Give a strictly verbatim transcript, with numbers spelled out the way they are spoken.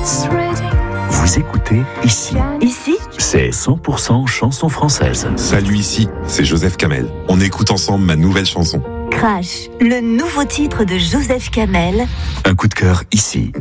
Vous écoutez Ici. Ici, C'est cent pour cent chanson française. Salut, ici, c'est Joseph Kamel. On écoute ensemble ma nouvelle chanson. Crash, le nouveau titre de Joseph Kamel. Un coup de cœur ici.